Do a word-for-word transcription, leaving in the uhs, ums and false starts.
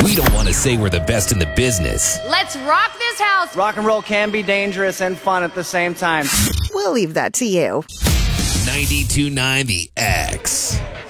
We don't want to say we're the best in the business. Let's rock this house. Rock and roll can be dangerous and fun at the same time. We'll leave that to you. ninety-two point nine The X.